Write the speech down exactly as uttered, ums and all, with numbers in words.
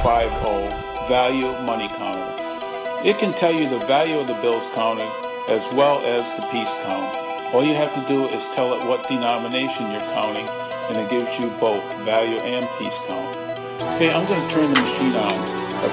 fifty Value Money Counter. It can tell you the value of the bills counted as well as the piece count. All you have to do is tell it what denomination you're counting, and it gives you both value and piece count. Okay, I'm going to turn the machine on.